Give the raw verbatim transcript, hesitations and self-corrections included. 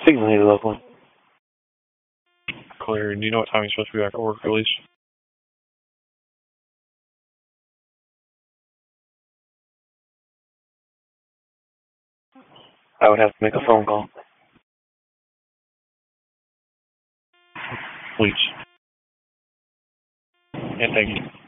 Signal loved one. Clear. Do you know what time you're supposed to be back at work, at least? I would have to make a phone call. Please. And thank you.